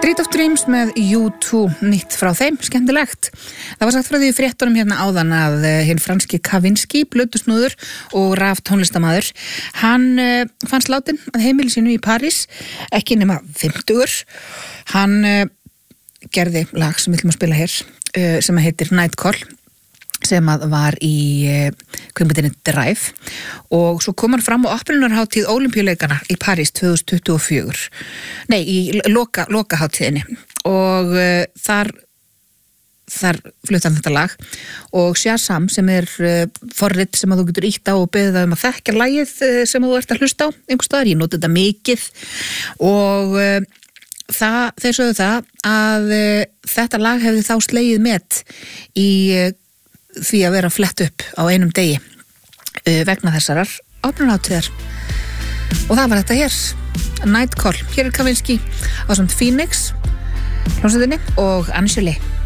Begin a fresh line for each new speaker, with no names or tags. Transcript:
Street of Dreams með U2, nýtt frá þeim, skemmtilegt. Það var sagt frá því í fréttunum hérna áðan að hinn franski Kavinsky, blötusnúður og raf tónlistamaður, hann fannst látin að heimili sínu í París, ekki nema 50. Hann gerði lag sem við ætlum að spila hér, sem heitir Night Call, sem að var í kvikmyndinni Drive og svo kom hann fram á opnunarhátíð Ólympíuleikana í París 2024. Nei, í lokahátíðinni og þar flutti hann þetta lag og Shazam sem forrit sem að þú getur ítt á og beðið það að þekkja lagið sem þú ert að hlusta á einhvers staðar, ég noti þetta mikið og þeir sögðu það að þetta lag hefði þá slegið met í því að vera flett upp á einum degi vegna þessarar opnunarhátíðar og það var þetta hér Night Call, hér Kavinsky á samt Phoenix hljómsveitinni og Angeli